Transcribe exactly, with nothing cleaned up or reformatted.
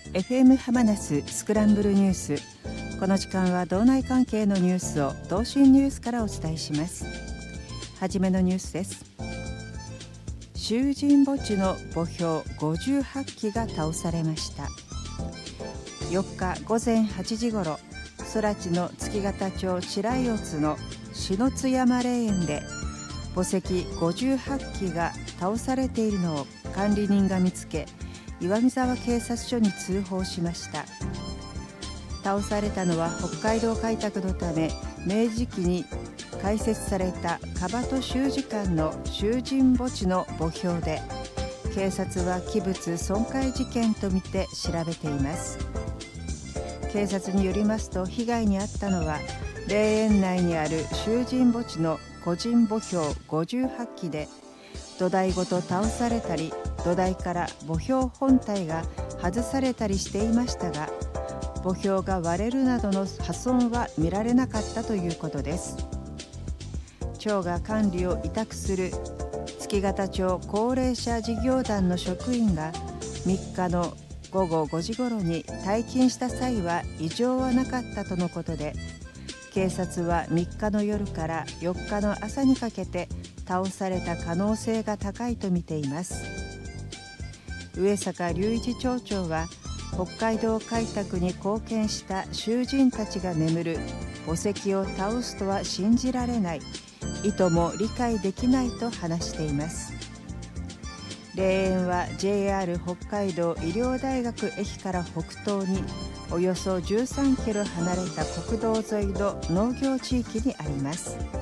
エフエム ハマナススクランブルニュース。この時間は道内関係のニュースを同心ニュースからお伝えします。はじめのニュースです。囚人墓地の墓標ごじゅうはち基が倒されました。よっかごぜんはちじごろ、空知の月形町白井津の篠津山霊園で墓石ごじゅうはち基が倒されているのを管理人が見つけ、岩見沢警察署に通報しました。倒されたのは北海道開拓のため明治期に開設された樺戸習字館の囚人墓地の墓標で、警察は器物損壊事件とみて調べています。警察によりますと、被害に遭ったのは霊園内にある囚人墓地の個人墓標ごじゅうはち基で、土台ごと倒されたり、土台から墓標本体が外されたりしていましたが、墓標が割れるなどの破損は見られなかったということです。町が管理を委託する月形町高齢者事業団の職員がみっかのごごごじごろに退勤した際は異常はなかったとのことで、警察はみっかの夜からよっかの朝にかけて倒された可能性が高いとみています。上坂隆一町長は、北海道開拓に貢献した囚人たちが眠る墓石を倒すとは信じられない、意図も理解できないと話しています。霊園は ジェイアール 北海道医療大学駅から北東におよそじゅうさんキロ離れた国道沿いの農業地域にあります。